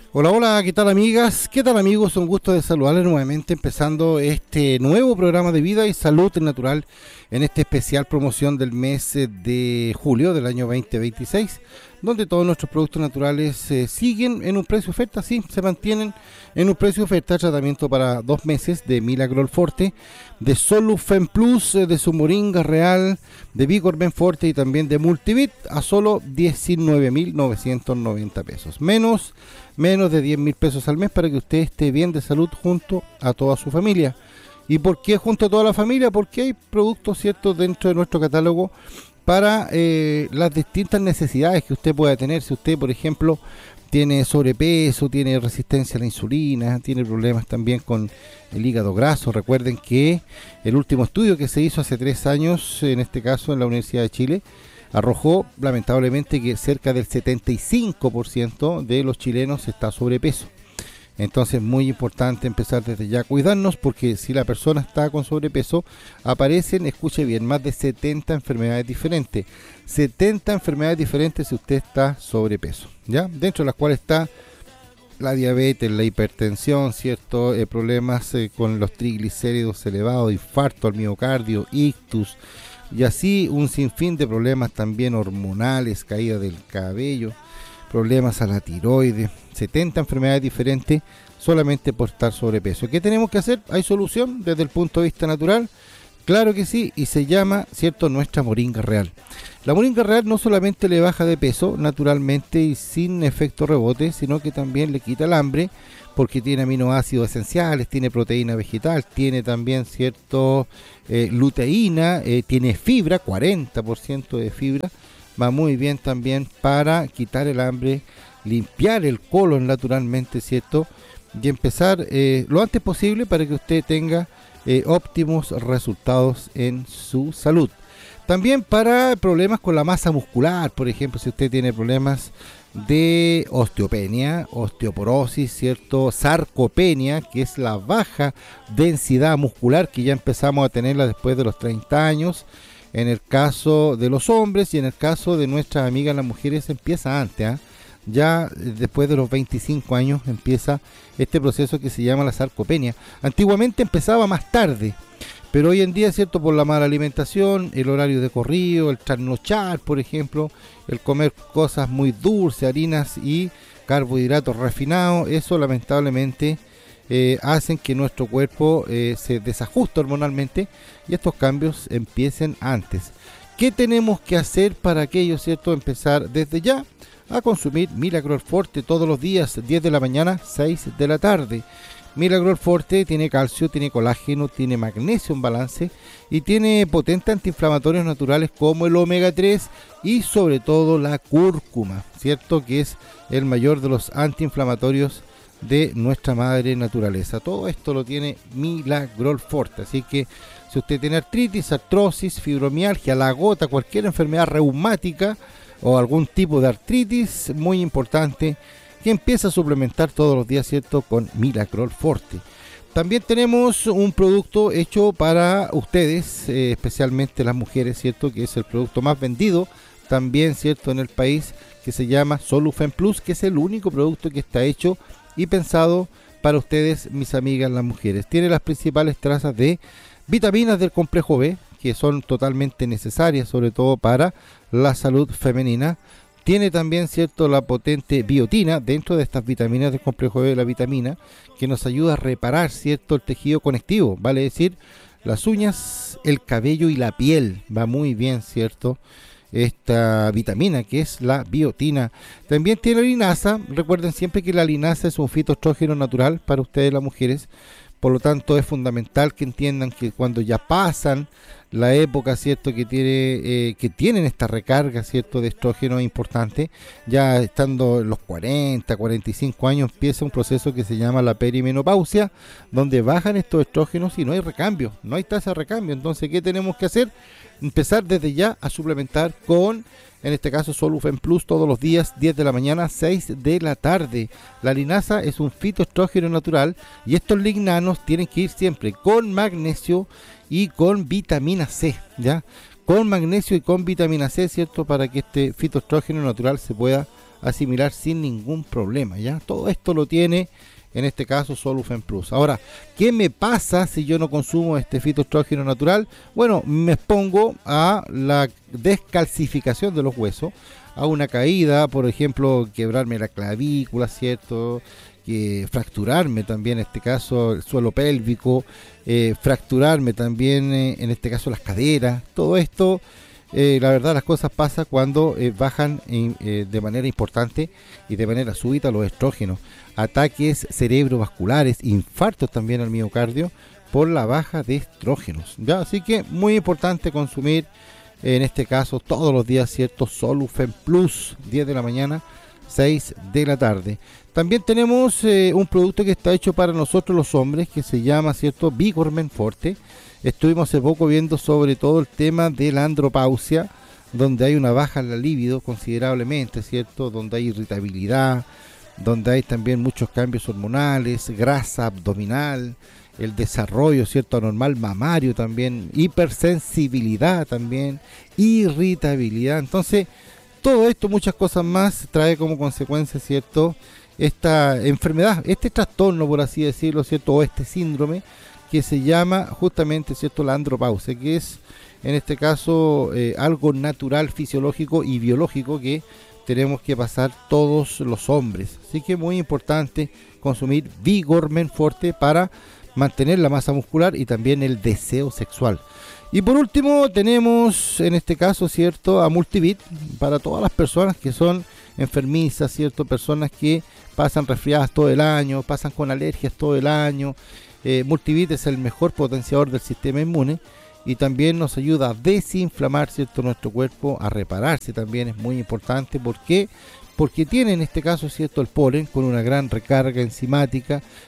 Hola, hola, ¿qué tal amigas? ¿Qué tal amigos? Un gusto de saludarles nuevamente empezando este nuevo programa de vida y salud natural en esta especial promoción del mes de julio del año 2026, donde todos nuestros productos naturales siguen en un precio oferta, sí, se mantienen en un precio oferta, tratamiento para 2 meses de Milagrol Forte, de Solufen Plus, de su Moringa Real, de Vigor Ben Forte y también de Multivit a solo 19.990 pesos, menos de 10.000 pesos al mes para que usted esté bien de salud junto a toda su familia. ¿Y por qué junto a toda la familia? Porque hay productos ciertos dentro de nuestro catálogo para las distintas necesidades que usted pueda tener. Si usted, por ejemplo, tiene sobrepeso, tiene resistencia a la insulina, tiene problemas también con el hígado graso. Recuerden que el último estudio que se hizo hace 3 años, en este caso en la Universidad de Chile, arrojó lamentablemente que cerca del 75% de los chilenos está sobrepeso. Entonces muy importante empezar desde ya a cuidarnos, porque si la persona está con sobrepeso, aparecen, escuche bien, más de 70 enfermedades diferentes. 70 enfermedades diferentes si usted está sobrepeso, ¿ya? Dentro de las cuales está la diabetes, la hipertensión, ¿cierto? Problemas con los triglicéridos elevados, infarto al miocardio, ictus, y así un sinfín de problemas también hormonales, caída del cabello, problemas a la tiroides, 70 enfermedades diferentes solamente por estar sobrepeso. ¿Qué tenemos que hacer? ¿Hay solución desde el punto de vista natural? Claro que sí, y se llama, ¿cierto?, nuestra Moringa Real. La Moringa Real no solamente le baja de peso naturalmente y sin efecto rebote, sino que también le quita el hambre, porque tiene aminoácidos esenciales, tiene proteína vegetal, tiene también luteína, tiene fibra, 40% de fibra, va muy bien también para quitar el hambre, limpiar el colon naturalmente, ¿cierto? Y empezar lo antes posible para que usted tenga óptimos resultados en su salud. También para problemas con la masa muscular, por ejemplo, si usted tiene problemas de osteopenia, osteoporosis, ¿cierto? Sarcopenia, que es la baja densidad muscular que ya empezamos a tenerla después de los 30 años, en el caso de los hombres, y en el caso de nuestras amigas las mujeres empieza antes, ¿eh? Ya después de los 25 años empieza este proceso que se llama la sarcopenia. Antiguamente empezaba más tarde, pero hoy en día, ¿cierto?, por la mala alimentación, el horario de corrido, el trasnochar, por ejemplo, el comer cosas muy dulces, harinas y carbohidratos refinados, eso lamentablemente hacen que nuestro cuerpo se desajuste hormonalmente y estos cambios empiecen antes. ¿Qué tenemos que hacer para aquello, cierto? Empezar desde ya a consumir Milagrol Forte todos los días, 10 de la mañana, 6 de la tarde. Milagrol Forte tiene calcio, tiene colágeno, tiene magnesio en balance y tiene potentes antiinflamatorios naturales como el omega 3 y sobre todo la cúrcuma, ¿cierto?, que es el mayor de los antiinflamatorios de nuestra madre naturaleza. Todo esto lo tiene Milagrol Forte, así que si usted tiene artritis, artrosis, fibromialgia, la gota, cualquier enfermedad reumática o algún tipo de artritis, muy importante que empiece a suplementar todos los días, ¿cierto?, con Milagrol Forte. También tenemos un producto hecho para ustedes, especialmente las mujeres, ¿cierto?, que es el producto más vendido también, ¿cierto?, en el país, que se llama Solufen Plus, que es el único producto que está hecho y pensado para ustedes, mis amigas las mujeres. Tiene las principales trazas de vitaminas del complejo B, que son totalmente necesarias, sobre todo para la salud femenina. Tiene también, ¿cierto?, la potente biotina dentro de estas vitaminas del complejo B, la vitamina, que nos ayuda a reparar, ¿cierto?, el tejido conectivo, vale decir, las uñas, el cabello y la piel. Va muy bien, ¿cierto?, esta vitamina que es la biotina. También tiene linaza. Recuerden siempre que la linaza es un fitoestrógeno natural para ustedes las mujeres. Por lo tanto, es fundamental que entiendan que cuando ya pasan la época, ¿cierto?, que tienen esta recarga, ¿cierto?, de estrógeno importante, ya estando en los 40, 45 años, empieza un proceso que se llama la perimenopausia, donde bajan estos estrógenos y no hay recambio, no hay tasa de recambio. Entonces, ¿qué tenemos que hacer? Empezar desde ya a suplementar con, en este caso, Solufen Plus todos los días, 10 de la mañana, 6 de la tarde. La linaza es un fitoestrógeno natural y estos lignanos tienen que ir siempre con magnesio y con vitamina C, ¿ya? Con magnesio y con vitamina C, ¿cierto?, para que este fitoestrógeno natural se pueda asimilar sin ningún problema, ¿ya? Todo esto lo tiene, en este caso, Solufen Plus. Ahora, ¿qué me pasa si yo no consumo este fitoestrógeno natural? Bueno, me expongo a la descalcificación de los huesos, a una caída, por ejemplo, quebrarme la clavícula, ¿cierto? Que fracturarme también, en este caso, el suelo pélvico, fracturarme también, en este caso, las caderas. Todo esto, la verdad, las cosas pasan cuando bajan de manera importante y de manera súbita los estrógenos. Ataques cerebrovasculares, infartos también al miocardio por la baja de estrógenos, ¿ya? Así que muy importante consumir, en este caso, todos los días, ¿cierto? Solufen Plus, 10 de la mañana, 6 de la tarde. También tenemos un producto que está hecho para nosotros los hombres, que se llama, ¿cierto? Vigormen Forte. Estuvimos hace poco viendo sobre todo el tema de la andropausia, donde hay una baja en la libido considerablemente, ¿cierto? Donde hay irritabilidad, donde hay también muchos cambios hormonales, grasa abdominal, el desarrollo, ¿cierto?, anormal mamario también, hipersensibilidad también, irritabilidad. Entonces, todo esto, muchas cosas más, trae como consecuencia, ¿cierto?, esta enfermedad, este trastorno, por así decirlo, ¿cierto?, o este síndrome que se llama justamente, ¿cierto?, la andropausia, que es, en este caso, algo natural, fisiológico y biológico que tenemos que pasar todos los hombres. Así que muy importante consumir Vigormen Forte para mantener la masa muscular y también el deseo sexual. Y por último tenemos, en este caso, ¿cierto?, a Multivit para todas las personas que son enfermizas, ¿cierto?, personas que pasan resfriadas todo el año, pasan con alergias todo el año. Multivit es el mejor potenciador del sistema inmune y también nos ayuda a desinflamar, ¿cierto?, nuestro cuerpo, a repararse también, es muy importante. ¿Por qué? Porque tiene, en este caso, ¿cierto?, el polen con una gran recarga enzimática